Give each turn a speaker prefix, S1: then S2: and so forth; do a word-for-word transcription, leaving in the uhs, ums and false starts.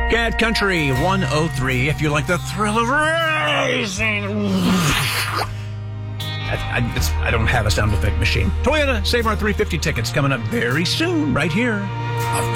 S1: Cat Country one oh three. If you like the thrill of racing. I, I, it's, I don't have a sound effect machine. Toyota Save Our three fifty tickets coming up very soon, right here.